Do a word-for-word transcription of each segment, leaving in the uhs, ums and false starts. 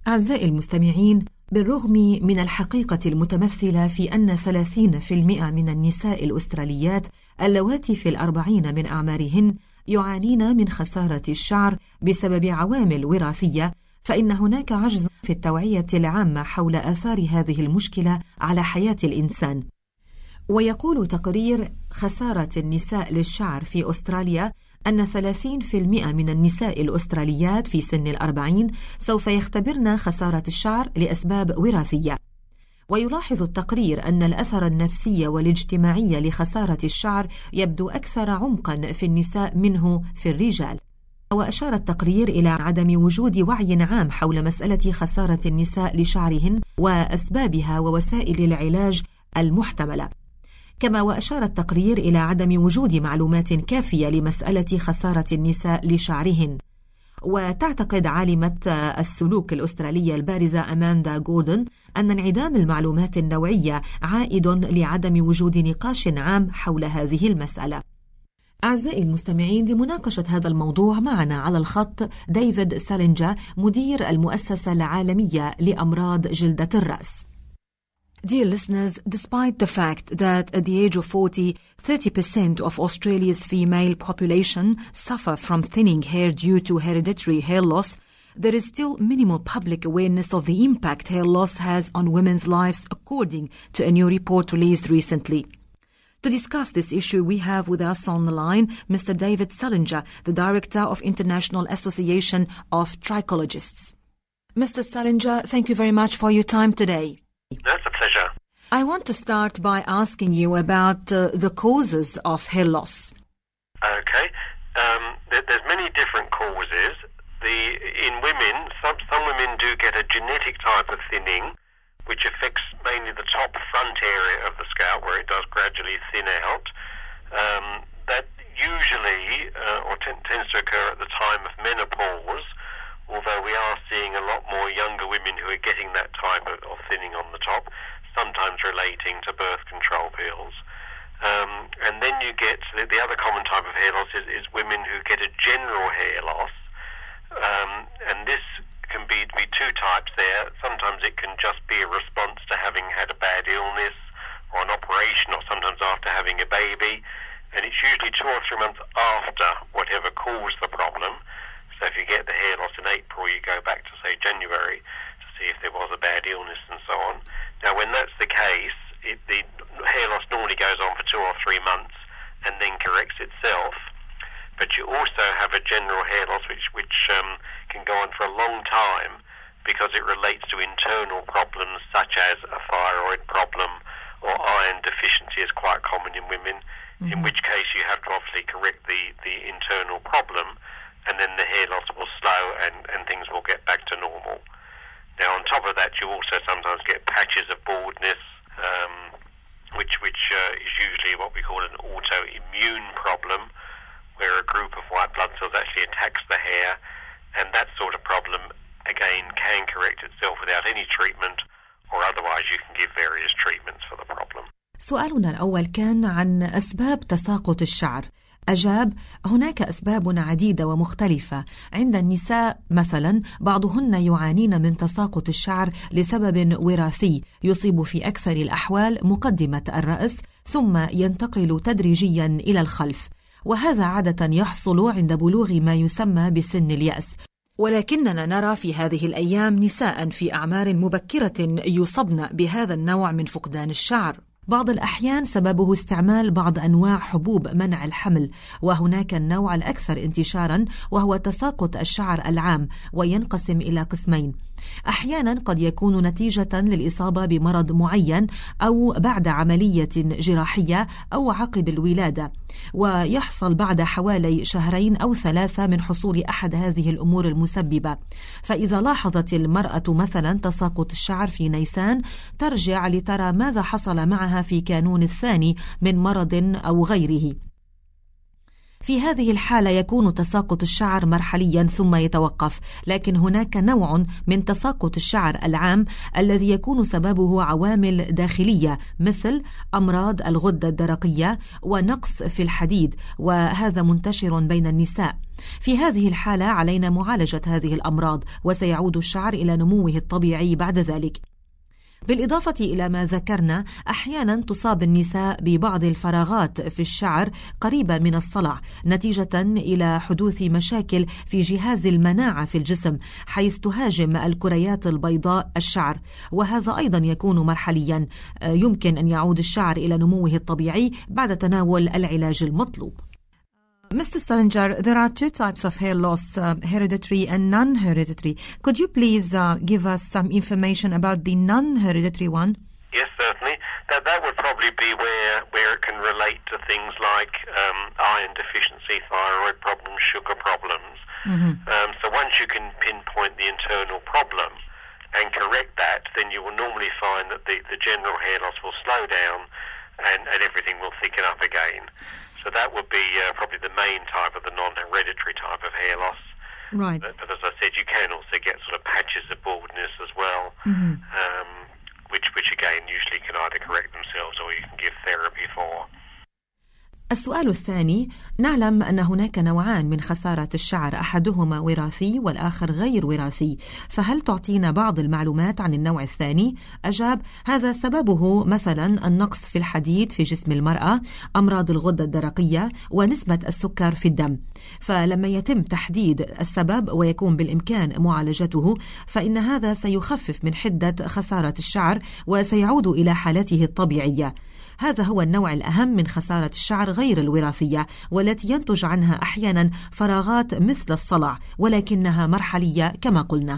أعزائي المستمعين، بالرغم من الحقيقة المتمثلة في أن ثلاثين بالمئة من النساء الأستراليات اللواتي في الأربعين من أعمارهن يعانين من خسارة الشعر بسبب عوامل وراثية، فإن هناك عجز في التوعية العامة حول آثار هذه المشكلة على حياة الإنسان. ويقول تقرير خسارة النساء للشعر في أستراليا أن ثلاثين بالمئة من النساء الأستراليات في سن الأربعين سوف يختبرن خسارة الشعر لأسباب وراثية. ويلاحظ التقرير أن الأثر النفسي والاجتماعي لخسارة الشعر يبدو أكثر عمقاً في النساء منه في الرجال. وأشار التقرير إلى عدم وجود وعي عام حول مسألة خسارة النساء لشعرهن وأسبابها ووسائل العلاج المحتملة. كما وأشار التقرير إلى عدم وجود معلومات كافية لمسألة خسارة النساء لشعرهن. وتعتقد عالمة السلوك الأسترالية البارزة أماندا غوردن أن انعدام المعلومات النوعية عائد لعدم وجود نقاش عام حول هذه المسألة. أعزائي المستمعين، لمناقشة هذا الموضوع معنا على الخط ديفيد سالينجر، مدير المؤسسة العالمية لأمراض جلدة الرأس. Dear listeners, despite the fact that at the age of forty, thirty percent of Australia's female population suffer from thinning hair due to hereditary hair loss, there is still minimal public awareness of the impact hair loss has on women's lives, according to a new report released recently. To discuss this issue, we have with us on the line Mister David Salinger, the Director of International Association of Trichologists. Mister Salinger, thank you very much for your time today. That's a pleasure. I want to start by asking you about uh, the causes of hair loss. Okay. Um, there, there's many different causes. The, in women, some, some women do get a genetic type of thinning, which affects mainly the top front area of the scalp, where it does gradually thin out. Um, that usually, uh, or t- tends to occur at the time of menopause, although we are seeing a lot more younger women who are getting that type of, of thinning on the top, sometimes relating to birth control pills. Um, and then you get, the, the other common type of hair loss is, is women who get a general hair loss. Um, and this can be, be two types there. Sometimes it can just be a response to having had a bad illness or an operation, or sometimes after having a baby. And it's usually two or three months after whatever caused the problem. So if you get the hair loss in April, you go back to, say, January to see if there was a bad illness and so on. Now, when that's the case, it, the hair loss normally goes on for two or three months and then corrects itself. But you also have a general hair loss which, which um, can go on for a long time because it relates to internal problems such as a thyroid problem, or iron deficiency is quite common in women, mm-hmm. in which case you have to obviously correct the, the internal problem, and then the hair loss will slow and, and things will get back to normal. Now, on top of that, you also sometimes get patches of baldness, um, which which uh, is usually what we call an autoimmune problem, where a group of white blood cells actually attacks the hair, and that sort of problem, again, can correct itself without any treatment, or otherwise you can give various treatments for the problem. سؤالنا الأول كان عن أسباب تساقط الشعر. أجاب: هناك أسباب عديدة ومختلفة. عند النساء مثلا بعضهن يعانين من تساقط الشعر لسبب وراثي يصيب في أكثر الأحوال مقدمة الرأس ثم ينتقل تدريجيا إلى الخلف، وهذا عادة يحصل عند بلوغ ما يسمى بسن اليأس. ولكننا نرى في هذه الأيام نساء في أعمار مبكرة يصبن بهذا النوع من فقدان الشعر. بعض الأحيان سببه استعمال بعض أنواع حبوب منع الحمل، وهناك النوع الأكثر انتشاراً وهو تساقط الشعر العام، وينقسم إلى قسمين. أحياناً قد يكون نتيجة للإصابة بمرض معين أو بعد عملية جراحية أو عقب الولادة، ويحصل بعد حوالي شهرين أو ثلاثة من حصول أحد هذه الأمور المسببة. فإذا لاحظت المرأة مثلا تساقط الشعر في نيسان، ترجع لترى ماذا حصل معها في كانون الثاني من مرض أو غيره. في هذه الحالة يكون تساقط الشعر مرحليا ثم يتوقف، لكن هناك نوع من تساقط الشعر العام الذي يكون سببه عوامل داخلية مثل أمراض الغدة الدرقية ونقص في الحديد، وهذا منتشر بين النساء. في هذه الحالة علينا معالجة هذه الأمراض وسيعود الشعر إلى نموه الطبيعي بعد ذلك. بالإضافة إلى ما ذكرنا، أحيانا تصاب النساء ببعض الفراغات في الشعر قريبة من الصلع نتيجة إلى حدوث مشاكل في جهاز المناعة في الجسم، حيث تهاجم الكريات البيضاء الشعر، وهذا أيضا يكون مرحليا. يمكن أن يعود الشعر إلى نموه الطبيعي بعد تناول العلاج المطلوب. Mister Salinger, there are two types of hair loss, uh, hereditary and non-hereditary. Could you please uh, give us some information about the non-hereditary one? Yes, certainly. That that would probably be where where it can relate to things like um, iron deficiency, thyroid problems, sugar problems. Mm-hmm. Um, so once you can pinpoint the internal problem and correct that, then you will normally find that the, the general hair loss will slow down and, and everything will thicken up again. So that would be uh, probably the main type of the non-hereditary type of hair loss. Right. But, but as I said, you can also get sort of patches of baldness as well, mm-hmm. um, which, which again usually can either correct themselves or you can give therapy for. السؤال الثاني: نعلم أن هناك نوعان من خسارة الشعر، أحدهما وراثي والآخر غير وراثي، فهل تعطينا بعض المعلومات عن النوع الثاني؟ أجاب: هذا سببه مثلا النقص في الحديد في جسم المرأة، أمراض الغدة الدرقية، ونسبة السكر في الدم. فلما يتم تحديد السبب ويكون بالإمكان معالجته، فإن هذا سيخفف من حدة خسارة الشعر وسيعود إلى حالته الطبيعية. هذا هو النوع الأهم من خسارة الشعر غير الوراثية، والتي ينتج عنها أحيانا فراغات مثل الصلع، ولكنها مرحلية كما قلنا.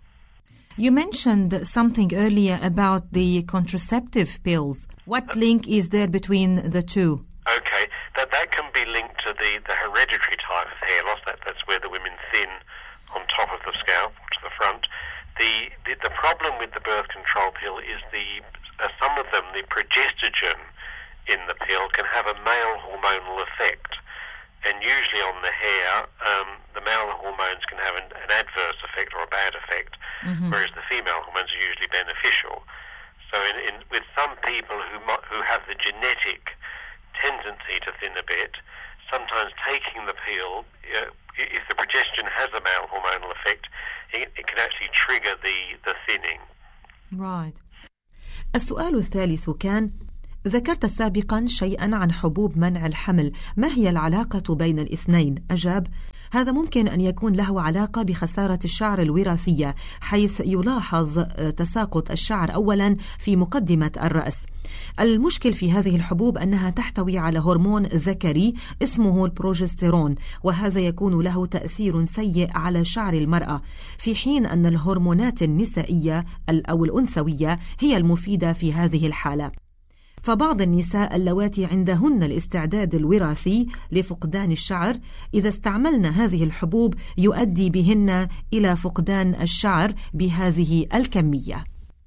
You mentioned something earlier about the contraceptive pills. What link is there between the two? Okay, that that can be linked to the, the hereditary type of hair loss. That, that's where the women thin on top of the scalp, to the front. The, the, the problem with the birth control pill is the Uh, some of them, the progestogen in the pill can have a male hormonal effect, and usually on the hair, um, the male hormones can have an, an adverse effect or a bad effect, mm-hmm. whereas the female hormones are usually beneficial. So in, in, with some people who who have the genetic tendency to thin a bit, sometimes taking the pill, uh, if the progestogen has a male hormonal effect, it, it can actually trigger the, the thinning. Right. السؤال الثالث كان: ذكرت سابقا شيئا عن حبوب منع الحمل، ما هي العلاقة بين الاثنين؟ أجاب: هذا ممكن أن يكون له علاقة بخسارة الشعر الوراثية، حيث يلاحظ تساقط الشعر أولا في مقدمة الرأس. المشكل في هذه الحبوب أنها تحتوي على هرمون ذكري اسمه البروجستيرون، وهذا يكون له تأثير سيء على شعر المرأة، في حين أن الهرمونات النسائية أو الأنثوية هي المفيدة في هذه الحالة. فبعض النساء اللواتي عندهن الاستعداد الوراثي لفقدان الشعر، إذا استعملنا هذه الحبوب يؤدي بهن إلى فقدان الشعر بهذه الكمية.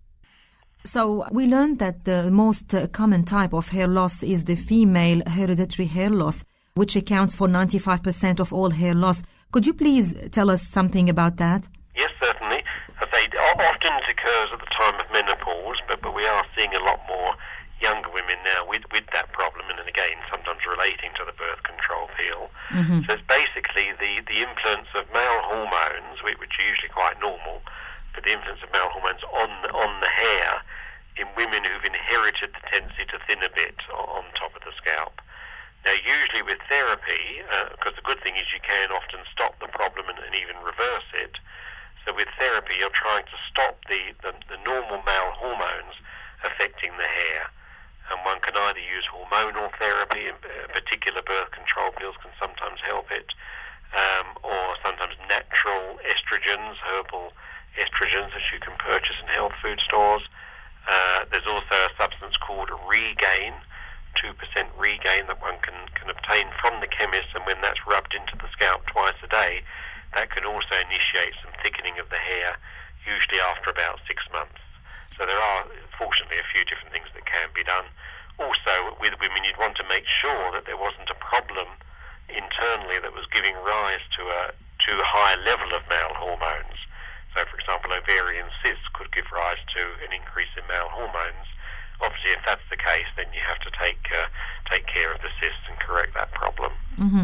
So we learned that the most common type of hair loss is the female hereditary hair loss, which accounts for ninety-five percent of all hair loss. Could you please tell us something about that? Yes, certainly. I say often it occurs at the time of menopause, but, but we are seeing a lot more younger women now with, with that problem, and again, sometimes relating to the birth control pill. Mm-hmm. So it's basically the, the influence of male hormones, which are usually quite normal, but the influence of male hormones on, on the hair in women who've inherited the tendency to thin a bit on top of the scalp. Now, usually with therapy, because uh, the good thing is you can often stop the problem and, and even reverse it. So with therapy, you're trying to stop the, the, the normal male hormones affecting the hair. And one can either use hormonal therapy, in particular birth control pills can sometimes help it, um, or sometimes natural estrogens, herbal estrogens that you can purchase in health food stores. Uh, there's also a substance called Regain, two percent Regain, that one can, can obtain from the chemist, and when that's rubbed into the scalp twice a day, that can also initiate some thickening of the hair, usually after about six months. So there are, fortunately, a few different things that can be done. Also, with women, you'd want to make sure that there wasn't a problem internally that was giving rise to a to a higher level of male hormones. So, for example, ovarian cysts could give rise to an increase in male hormones. Obviously, if that's the case, then you have to take uh, take care of the cysts and correct that problem. Mm-hmm.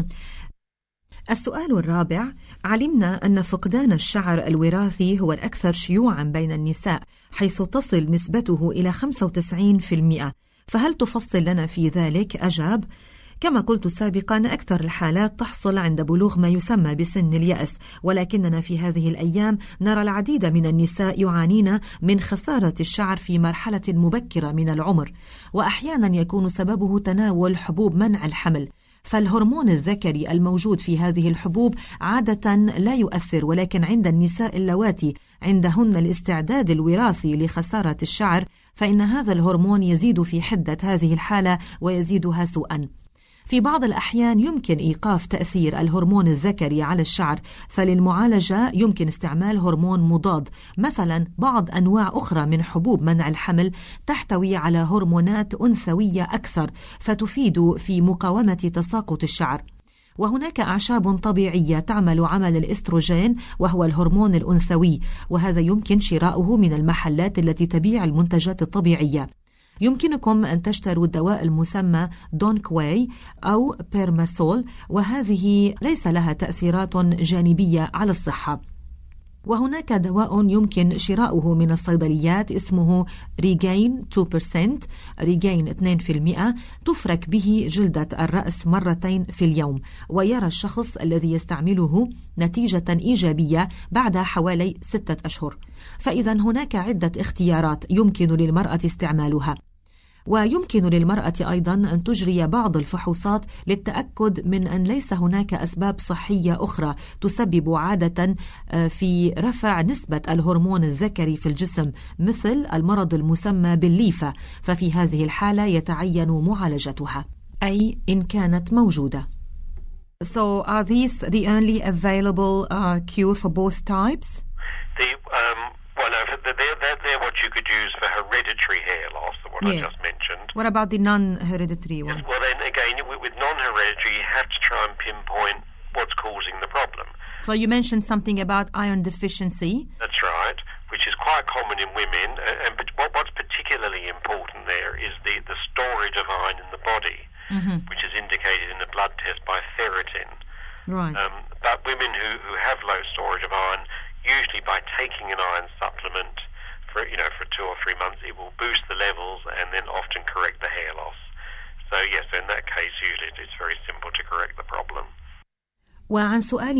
السؤال الرابع: علمنا أن فقدان الشعر الوراثي هو الأكثر شيوعاً بين النساء، حيث تصل نسبته إلى خمسة وتسعين بالمئة، فهل تفصل لنا في ذلك؟ أجاب: كما قلت سابقاً، أكثر الحالات تحصل عند بلوغ ما يسمى بسن اليأس، ولكننا في هذه الأيام نرى العديد من النساء يعانين من خسارة الشعر في مرحلة مبكرة من العمر، وأحياناً يكون سببه تناول حبوب منع الحمل. فالهرمون الذكري الموجود في هذه الحبوب عادة لا يؤثر، ولكن عند النساء اللواتي عندهن الاستعداد الوراثي لخسارة الشعر، فإن هذا الهرمون يزيد في حدة هذه الحالة ويزيدها سوءاً. في بعض الأحيان يمكن إيقاف تأثير الهرمون الذكري على الشعر، فللمعالجة يمكن استعمال هرمون مضاد. مثلا بعض أنواع أخرى من حبوب منع الحمل تحتوي على هرمونات أنثوية أكثر، فتفيد في مقاومة تساقط الشعر. وهناك أعشاب طبيعية تعمل عمل الإستروجين، وهو الهرمون الأنثوي، وهذا يمكن شراؤه من المحلات التي تبيع المنتجات الطبيعية. يمكنكم أن تشتروا الدواء المسمى دونكواي أو بيرماسول، وهذه ليس لها تأثيرات جانبية على الصحة. وهناك دواء يمكن شراؤه من الصيدليات اسمه ريجين اثنين بالمئة، ريجين اثنين بالمئة، تفرك به جلدة الرأس مرتين في اليوم، ويرى الشخص الذي يستعمله نتيجة إيجابية بعد حوالي ستة أشهر. فإذا هناك عدة اختيارات يمكن للمرأة استعمالها. ويمكن للمرأة أيضاً أن تجري بعض الفحوصات للتأكد من أن ليس هناك أسباب صحية أخرى تسبب عادة في رفع نسبة الهرمون الذكري في الجسم، مثل المرض المسمى بالليفة، ففي هذه الحالة يتعين معالجتها، أي إن كانت موجودة. So are these the only available uh, cure for both types? The, um, well, no, they're, they're, they're what you could use for hereditary hair loss, the one yeah. I just mentioned. What about the non-hereditary one? Yes, well, then again, with non-hereditary, you have to try and pinpoint what's causing the problem. So you mentioned something about iron deficiency. That's right, which is quite common in women. And what's particularly important there is the, the storage of iron in the body, mm-hmm. which is indicated in the blood test by ferritin. Right. Um, but women who, who have low storage of iron, usually by taking an iron supplement for you know for two or three months, it will boost the levels and then often correct the hair loss. So yes, in that case, usually it's very simple to correct the problem. وعن سؤال